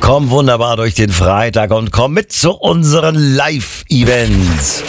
Komm wunderbar durch den Freitag und komm mit zu unseren Live-Events.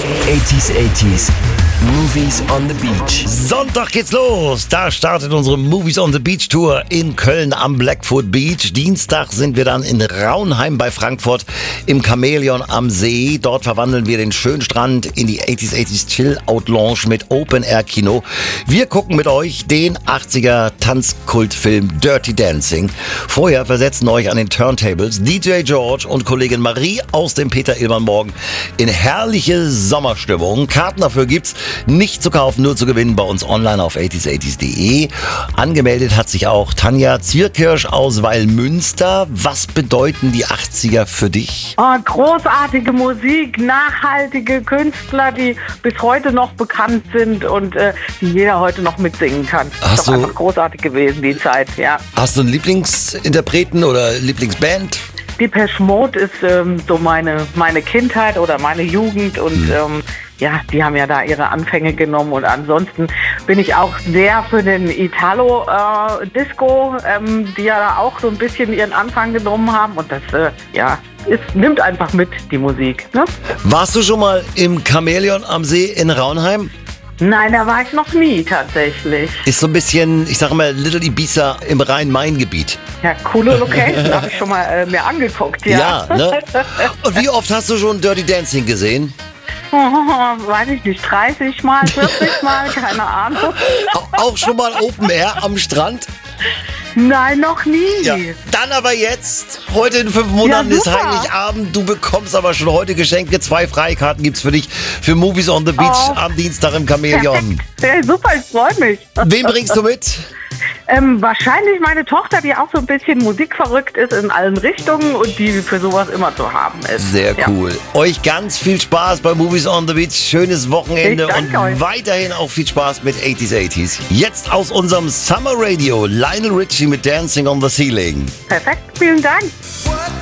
80s, Movies on the Beach. Sonntag geht's los. Da startet unsere Movies on the Beach Tour in Köln am Blackfoot Beach. Dienstag sind wir dann in Raunheim bei Frankfurt im Chamäleon am See. Dort verwandeln wir den schönen Strand in die 80s Chill-Out Lounge mit Open-Air-Kino. Wir gucken mit euch den 80er Tanzkultfilm Dirty Dancing. Vorher versetzen euch an den Turntables DJ George und Kollegin Marie aus dem Peter-Illmann-Morgen in herrliche Sommerstimmung. Karten dafür gibt's nicht zu kaufen, nur zu gewinnen bei uns online auf 80s80s.de. Angemeldet hat sich auch Tanja Zierkirsch aus Weilmünster. Was bedeuten die 80er für dich? Oh, großartige Musik, nachhaltige Künstler, die bis heute noch bekannt sind und die jeder heute noch mitsingen kann. Ist doch einfach großartig gewesen, die Zeit, ja. Hast du einen Lieblingsinterpreten oder Lieblingsband? Depeche Mode ist so meine Kindheit oder meine Jugend und ja, die haben ja da ihre Anfänge genommen und ansonsten bin ich auch sehr für den Italo-Disco, die ja da auch so ein bisschen ihren Anfang genommen haben und das, nimmt einfach mit, die Musik. Ne? Warst du schon mal im Chamäleon am See in Raunheim? Nein, da war ich noch nie tatsächlich. Ist so ein bisschen, ich sage mal, Little Ibiza im Rhein-Main-Gebiet. Ja, coole Location, habe ich schon mal mir angeguckt, ja. Ja, ne? Und wie oft hast du schon Dirty Dancing gesehen? Weiß ich nicht, 30 Mal, 40 Mal, keine Ahnung. Auch schon mal Open Air am Strand? Nein, noch nie. Ja. Dann aber jetzt, heute in 5 Monaten ist Heiligabend. Du bekommst aber schon heute Geschenke. 2 Freikarten gibt's für dich für Movies on the Beach am Dienstag im Chamäleon. Ja, super, ich freue mich. Wen bringst du mit? Wahrscheinlich meine Tochter, die auch so ein bisschen musikverrückt ist in allen Richtungen und die für sowas immer zu haben ist. Sehr cool. Euch ganz viel Spaß bei Movies on the Beach. Schönes Wochenende und weiterhin auch viel Spaß mit 80s. Jetzt aus unserem Summer Radio, Lionel Richie mit Dancing on the Ceiling. Perfekt, vielen Dank.